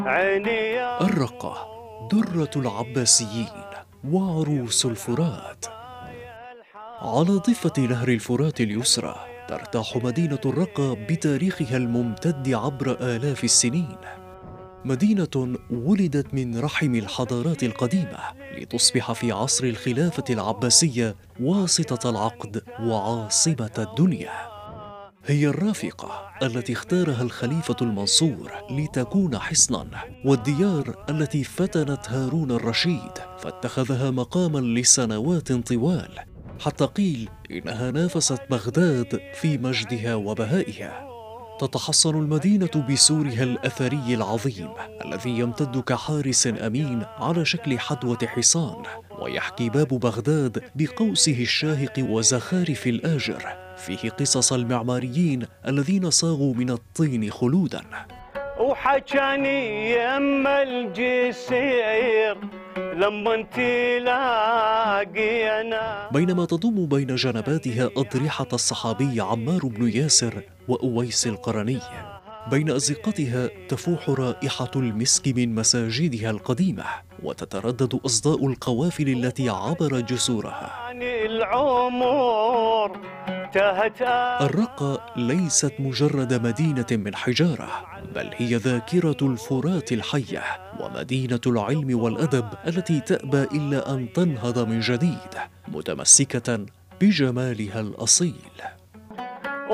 الرقة درة العباسيين وعروس الفرات. على ضفة نهر الفرات اليسرى ترتاح مدينة الرقة بتاريخها الممتد عبر آلاف السنين. مدينة ولدت من رحم الحضارات القديمة لتصبح في عصر الخلافة العباسية واسطة العقد وعاصمة الدنيا. هي الرافقة التي اختارها الخليفة المنصور لتكون حصناً، والديار التي فتنت هارون الرشيد فاتخذها مقاماً لسنوات طوال، حتى قيل إنها نافست بغداد في مجدها وبهائها. تتحصن المدينة بسورها الأثري العظيم الذي يمتد كحارس أمين على شكل حدوة حصان، ويحكي باب بغداد بقوسه الشاهق وزخارف الآجر فيه قصص المعماريين الذين صاغوا من الطين خلوداً. وحكاني يما الجسير لما تلاقينا، بينما تضم بين جنباتها أضرحة الصحابي عمار بن ياسر وأويس القرني. بين أزقتها تفوح رائحة المسك من مساجدها القديمة، وتتردد أصداء القوافل التي عبرت جسورها. الرقة ليست مجرد مدينة من حجارة، بل هي ذاكرة الفرات الحية ومدينة العلم والأدب التي تأبى إلا أن تنهض من جديد، متمسكة بجمالها الأصيل.